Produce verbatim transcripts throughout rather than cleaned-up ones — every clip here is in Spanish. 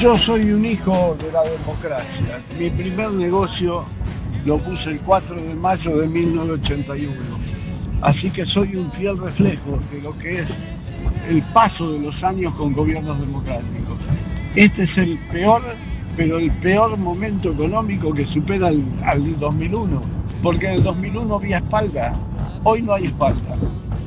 Yo soy un hijo de la democracia. Mi primer negocio lo puse el cuatro de mayo de mil novecientos ochenta y uno. Así que soy un fiel reflejo de lo que es el paso de los años con gobiernos democráticos. Este es el peor, pero el peor momento económico que supera al, al dos mil uno. Porque en el dos mil uno había espalda. Hoy no hay espalda.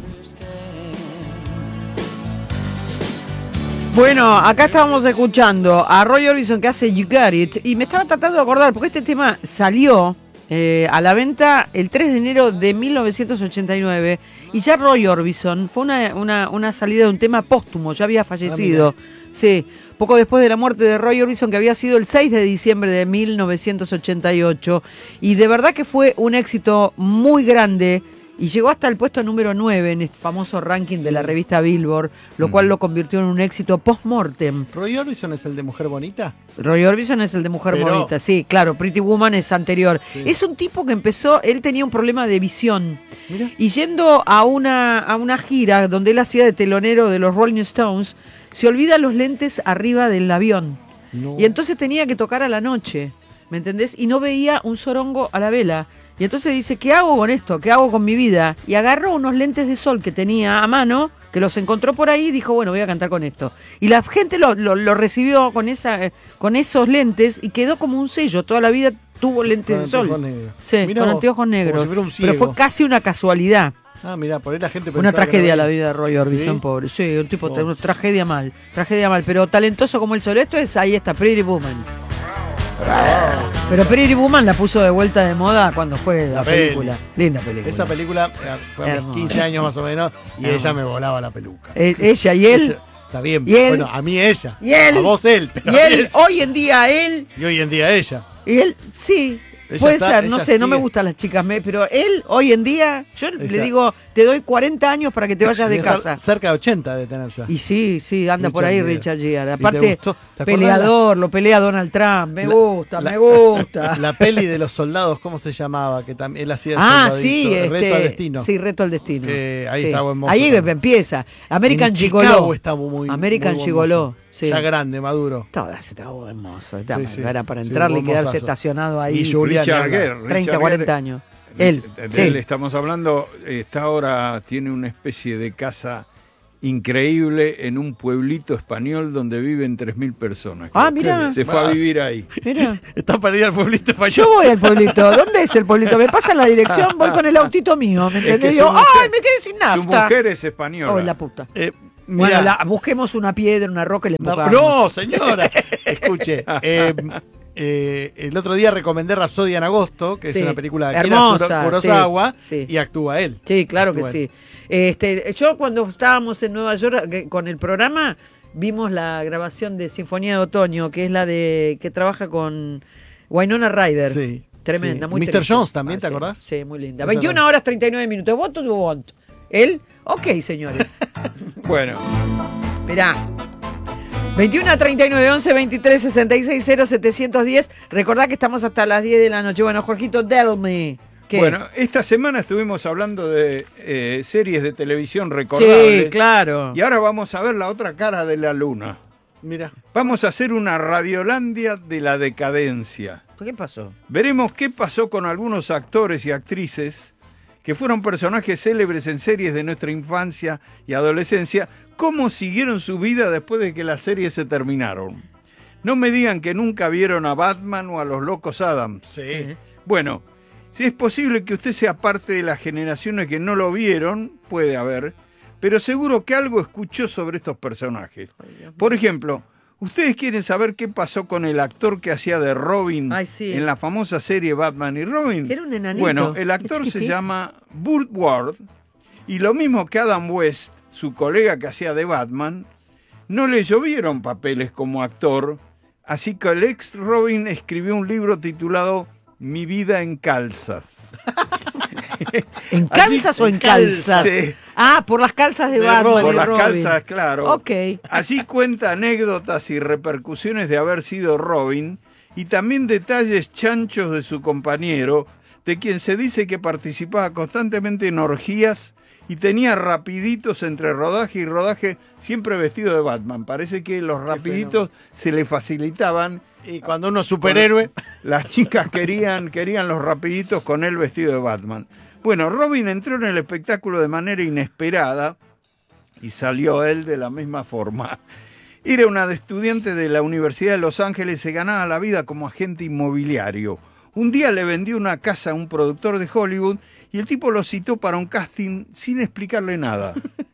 Bueno, acá estábamos escuchando a Roy Orbison que hace You Got It y me estaba tratando de acordar porque este tema salió eh, a la venta el tres de enero de mil novecientos ochenta y nueve y ya Roy Orbison fue una, una, una salida de un tema póstumo, ya había fallecido. Ah, sí, poco después de la muerte de Roy Orbison, que había sido el seis de diciembre de mil novecientos ochenta y ocho, y de verdad que fue un éxito muy grande. Y llegó hasta el puesto número nueve en este famoso ranking sí. de la revista Billboard, lo mm. cual lo convirtió en un éxito post-mortem. ¿Roy Orbison es el de Mujer Bonita? Roy Orbison es el de Mujer Pero... Bonita, sí, claro. Pretty Woman es anterior. Sí. Es un tipo que empezó, él tenía un problema de visión. Mira. Y yendo a una, a una gira donde él hacía de telonero de los Rolling Stones, se olvida los lentes arriba del avión. No. Y entonces tenía que tocar a la noche, ¿me entendés? Y no veía un sorongo a la vela. Y entonces dice, ¿qué hago con esto? ¿Qué hago con mi vida? Y agarró unos lentes de sol que tenía a mano, que los encontró por ahí y dijo, bueno, voy a cantar con esto. Y la gente lo, lo, lo recibió con esa, eh, con esos lentes y quedó como un sello. Toda la vida tuvo lentes con de sol. Negro. Sí, Mirá con vos, anteojos negros. Si pero fue casi una casualidad. Ah, mira, por ahí la gente una tragedia no la vida de Roy Orbison, ¿sí? Pobre. Sí, un tipo, oh. una tragedia mal. Tragedia mal, pero talentoso como el sol. Esto es, ahí está, Pretty Woman. Pero Pretty Woman la puso de vuelta de moda cuando fue la, la película. Peli. Linda película. Esa película fue a mis quince años más o menos y Hermoso. Ella me volaba la peluca. Eh, ella y él. Ella, está bien, y él, bueno, a mí ella. Y él, a vos él. Pero y él, hoy en día él. Y hoy en día ella. Y él, sí. Ella puede está, ser, no sé, sigue. No me gustan las chicas, pero él hoy en día, yo ella. le digo, te doy cuarenta años para que te vayas de casa. Cerca de ochenta de tener ya. Y sí, sí, anda Richard por ahí Gere. Richard Gere. Aparte, te ¿te peleador, la... lo pelea Donald Trump, me la, gusta, la, me gusta. La peli de los soldados, ¿cómo se llamaba? Que también él hacía el Ah, sí, este, Reto al Destino. Sí, Reto al Destino. Que ahí sí. está buen mozo. Ahí también. empieza. American Gigolo. Está muy, American muy Gigolo. Sí. Ya grande, maduro. Todas estaba hermoso. Estaba, sí, sí. Era para entrarle sí, y quedarse mozazo. Estacionado ahí. Y Richard Gere. treinta, cuarenta años. Él, de sí. él estamos hablando, está ahora, tiene una especie de casa increíble en un pueblito español donde viven tres mil personas. Ah, mira. Se fue ah. a vivir ahí. Mira. Está para ir al pueblito español. Yo voy al pueblito. ¿Dónde es el pueblito? Me pasan la dirección, voy con el autito mío. ¿Me entendés? Digo, mujer, ¡ay, me quedé sin nafta! Su mujer es española. Oh, la puta. Eh, Bueno, la, busquemos una piedra, una roca y le empujamos. No, señora. Escuche, eh, eh, el otro día recomendé Rapsodia en agosto, que sí, es una película de hermosa, Kurosawa, sí, sí. y actúa él. Sí, claro que sí. Este, yo cuando estábamos en Nueva York con el programa, vimos la grabación de Sinfonía de Otoño, que es la de que trabaja con Winona Ryder. Sí. Tremenda, sí. muy mister triste. Jones también, ah, ¿te sí, acordás? Sí, muy linda. Esa veintiuna horas treinta y nueve minutos. ¿Voto o voto? ¿Él? Ok, señores. Bueno. Mirá. veintiuno a treinta y nueve, once, veintitrés, sesenta y seis, cero, setecientos diez. Recordá que estamos hasta las diez de la noche. Bueno, Jorgito, tell me. ¿Qué? Bueno, esta semana estuvimos hablando de eh, series de televisión recordables. Sí, claro. Y ahora vamos a ver la otra cara de la luna. Mira. Vamos a hacer una Radiolandia de la decadencia. ¿Qué pasó? Veremos qué pasó con algunos actores y actrices que fueron personajes célebres en series de nuestra infancia y adolescencia, cómo siguieron su vida después de que las series se terminaron. No me digan que nunca vieron a Batman o a los Locos Adams. Sí. Bueno, si es posible que usted sea parte de las generaciones que no lo vieron, puede haber, pero seguro que algo escuchó sobre estos personajes. Por ejemplo, ¿ustedes quieren saber qué pasó con el actor que hacía de Robin Ay, sí. en la famosa serie Batman y Robin? Era un enanito. Bueno, el actor se llama Burt Ward y lo mismo que Adam West, su colega que hacía de Batman, no le llovieron papeles como actor, así que el ex Robin escribió un libro titulado Mi vida en calzas. ¿En calzas Así, o en calzas? Sí. Ah, por las calzas de, de Batman. Por y las Robin. calzas, claro. Ok. Así cuenta anécdotas y repercusiones de haber sido Robin y también detalles chanchos de su compañero, de quien se dice que participaba constantemente en orgías y tenía rapiditos entre rodaje y rodaje, siempre vestido de Batman. Parece que los rapiditos se le facilitaban. Y cuando uno es superhéroe... Las chicas querían, querían los rapiditos con él vestido de Batman. Bueno, Robin entró en el espectáculo de manera inesperada y salió él de la misma forma. Era una estudiante de la Universidad de Los Ángeles, se ganaba la vida como agente inmobiliario. Un día le vendió una casa a un productor de Hollywood y el tipo lo citó para un casting sin explicarle nada.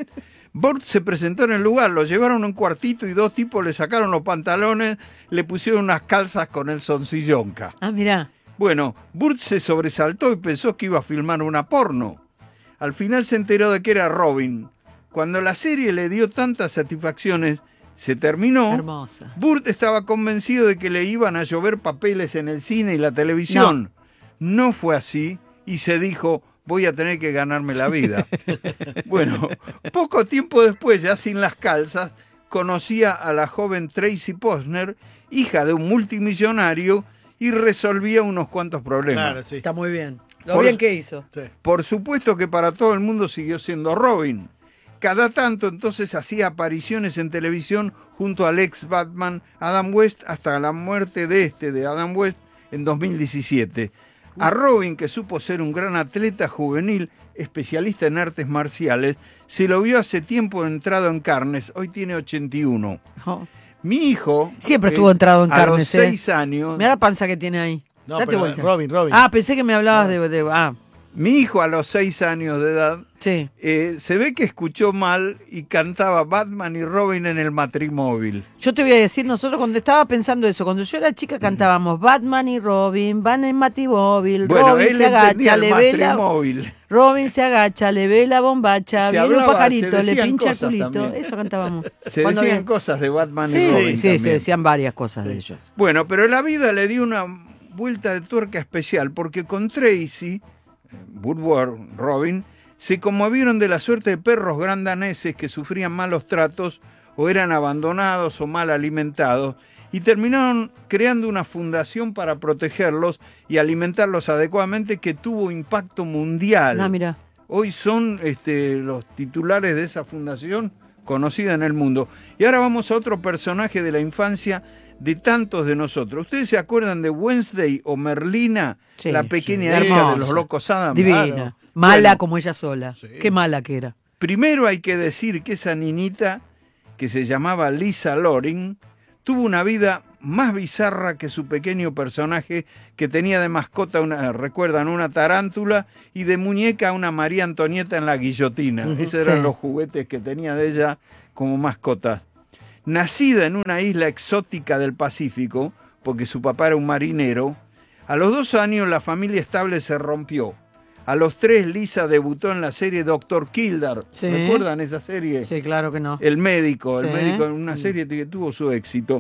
Burt se presentó en el lugar, lo llevaron a un cuartito y dos tipos le sacaron los pantalones, le pusieron unas calzas con el soncillonca. Ah, mirá. Bueno, Burt se sobresaltó y pensó que iba a filmar una porno. Al final se enteró de que era Robin. Cuando la serie le dio tantas satisfacciones, se terminó. Hermosa. Burt estaba convencido de que le iban a llover papeles en el cine y la televisión. No, no fue así y se dijo, voy a tener que ganarme la vida. Bueno, poco tiempo después, ya sin las calzas, conocía a la joven Tracy Posner, hija de un multimillonario, y resolvía unos cuantos problemas. Claro, sí. Está muy bien. Lo Por bien su- que hizo. Sí. Por supuesto que para todo el mundo siguió siendo Robin. Cada tanto entonces hacía apariciones en televisión junto al ex Batman Adam West hasta la muerte de este, de Adam West, en dos mil diecisiete. A Robin, que supo ser un gran atleta juvenil, especialista en artes marciales, se lo vio hace tiempo entrado en carnes, hoy tiene ochenta y uno. Oh. Mi hijo... Siempre estuvo entrado en a carnes, los ¿eh? seis años... Mirá la panza que tiene ahí. No, Date pero vuelta. Robin, Robin. Ah, pensé que me hablabas de, de- Ah, Mi hijo a los seis años de edad... sí. Eh, se ve que escuchó mal y cantaba Batman y Robin en el matrimóvil. Yo te voy a decir, nosotros cuando estaba pensando eso, cuando yo era chica cantábamos Batman y Robin, van en Matimóvil, Bueno, Robin él se entendía agacha, el le ve la... matrimóvil. Robin se agacha, le ve la bombacha, Se viene un hablaba, pajarito, se le decían pincha el cosas culito. también. Eso cantábamos. Se Cuando decían había- cosas de Batman y Sí, Robin sí, se también. decían varias cosas de ellos. Bueno, pero la vida le dio una vuelta de tuerca especial porque con Tracy, Woodward, Robin, se conmovieron de la suerte de perros grandaneses que sufrían malos tratos o eran abandonados o mal alimentados y terminaron creando una fundación para protegerlos y alimentarlos adecuadamente que tuvo impacto mundial. Ah, mira. Hoy son este, los titulares de esa fundación conocida en el mundo. Y ahora vamos a otro personaje de la infancia de tantos de nosotros. ¿Ustedes se acuerdan de Wednesday o Merlina, Sí, la pequeña sí, hija hermosa. de los locos Adams? Divina. Claro. Mala Bueno. como ella sola. Sí. Qué mala que era. Primero hay que decir que esa niñita, que se llamaba Lisa Loring, tuvo una vida más bizarra que su pequeño personaje, que tenía de mascota, una, recuerdan, una tarántula y de muñeca una María Antonieta en la guillotina. Ujú, Esos eran sí. los juguetes que tenía de ella como mascotas. Nacida en una isla exótica del Pacífico, porque su papá era un marinero, a los dos años la familia estable se rompió. A los tres, Lisa debutó en la serie doctor Kildare. Sí. ¿Recuerdan esa serie? Sí, claro que no. El médico, el Sí. médico en una serie que tuvo su éxito.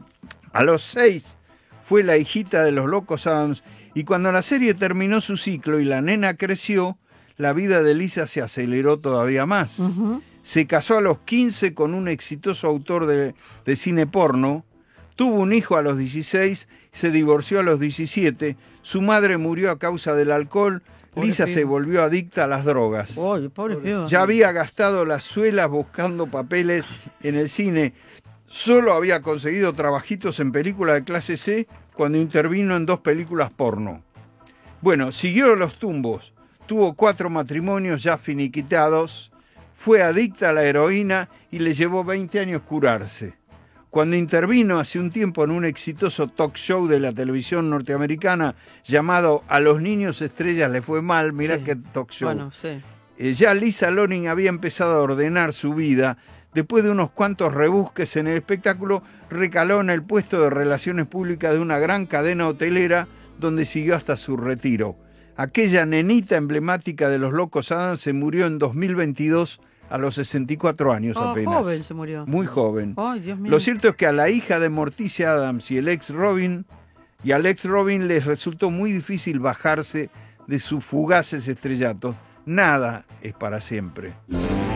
A los seis fue la hijita de los locos Adams y cuando la serie terminó su ciclo y la nena creció, la vida de Lisa se aceleró todavía más. Ujú. Se casó a los quince con un exitoso autor de, de cine porno, tuvo un hijo a los dieciséis, se divorció a los diecisiete, su madre murió a causa del alcohol, Pobre Lisa pibe. se volvió adicta a las drogas. Oye, pobre pibe. Ya había gastado las suelas buscando papeles en el cine. Solo había conseguido trabajitos en películas de clase C cuando intervino en dos películas porno. Bueno, siguió los tumbos. Tuvo cuatro matrimonios ya finiquitados. Fue adicta a la heroína y le llevó veinte años curarse. Cuando intervino hace un tiempo en un exitoso talk show de la televisión norteamericana llamado A los niños estrellas le fue mal, mirá Sí. qué talk show. Bueno, sí. Eh, ya Lisa Loring había empezado a ordenar su vida. Después de unos cuantos rebusques en el espectáculo, recaló en el puesto de relaciones públicas de una gran cadena hotelera donde siguió hasta su retiro. Aquella nenita emblemática de los locos Adams se murió en dos mil veintidós a los sesenta y cuatro años Oh, apenas. joven se murió. Muy joven. Ay, Dios mío. Lo cierto es que a la hija de Morticia Adams y el ex Robin y al ex Robin les resultó muy difícil bajarse de sus fugaces estrellatos. Nada es para siempre.